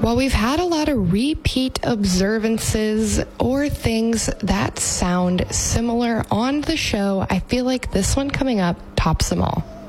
While we've had a lot of repeat observances or things that sound similar on the show, I feel like this one coming up tops them all.